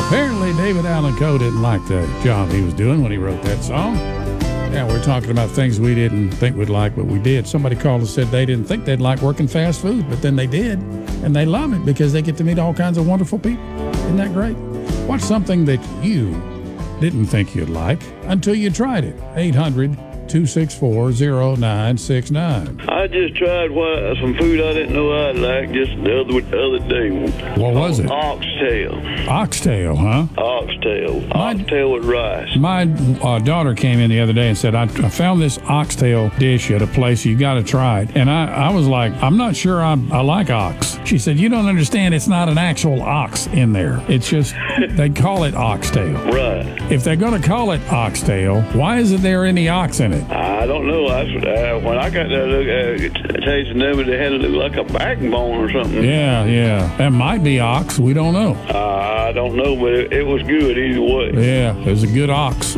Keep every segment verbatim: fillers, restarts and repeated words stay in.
Apparently, David Allan Coe didn't like the job he was doing when he wrote that song. Yeah, we're talking about things we didn't think we'd like, but we did. Somebody called and said they didn't think they'd like working fast food, but then they did, and they love it because they get to meet all kinds of wonderful people. Isn't that great? What's something that you didn't think you'd like until you tried it? eight hundred, two six four, zero nine six nine. I just tried one, some food I didn't know I'd like just the other, the other day. What was it? Oxtail. Oxtail, huh? Oxtail. My- Oxtail with rice. My uh, daughter came in the other day and said, I, I found this oxtail dish at a place. You got to try it. And I, I was like, I'm not sure I, I like ox. She said, you don't understand. It's not an actual ox in there. It's just, they call it oxtail. Right. If they're going to call it oxtail, why isn't there any ox in it? I don't know. I, uh, when I got there, look, uh, tasting them, it had to look like a backbone or something. Yeah, yeah. That might be ox. We don't know. Uh, I don't know, but it, it was good either way. Yeah, it was a good ox.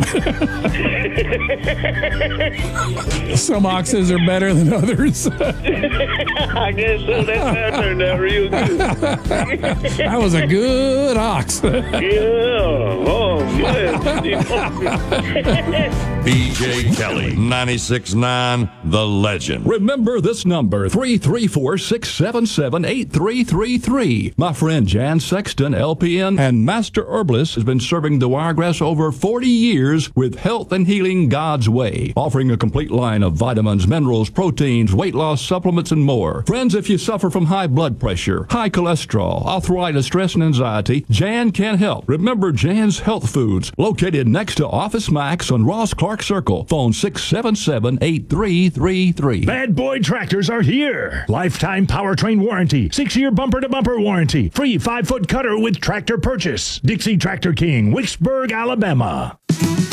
Some oxes are better than others. I guess so. That, that turned out real good. That was a good ox. Yeah. Oh, man. B J Kelly, ninety-six point nine, The Legend. Remember this number, three three four, six seven seven, eight three three three. My friend Jan Sexton, L P N, and Master Herbalist has been serving the Wiregrass over forty years with health and healing God's way, offering a complete line of vitamins, minerals, proteins, weight loss supplements, and more. Friends, if you suffer from high blood pressure, high cholesterol, arthritis, stress, and anxiety, Jan can help. Remember Jan's Health Foods, located next to Office Max on Ross Clark Circle. Phone six seven seven, eight three three three. Bad Boy Tractors are here. Lifetime powertrain warranty, six-year bumper-to-bumper warranty, free five-foot cutter with tractor purchase. Dixie Tractor King, Wicksburg, Alabama.